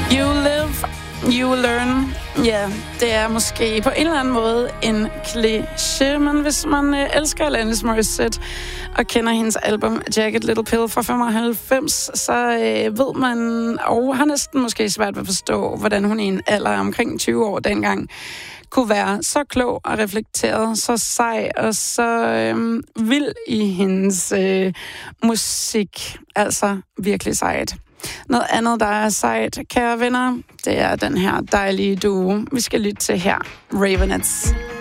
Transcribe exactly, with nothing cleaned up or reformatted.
You live, you learn. Ja, yeah, det er måske på en eller anden måde en kliché, men hvis man øh, elsker Alanis Morissette og kender hendes album Jagged Little Pill fra femoghalvfems, så øh, ved man, og har næsten måske svært ved at forstå, hvordan hun i en alder omkring tyve år dengang kunne være så klog og reflekteret, så sej og så øh, vild i hendes øh, musik. Altså virkelig sejt. Noget andet, der er sejt, kære venner, det er den her dejlige duo, vi skal lytte til her, Raveonettes.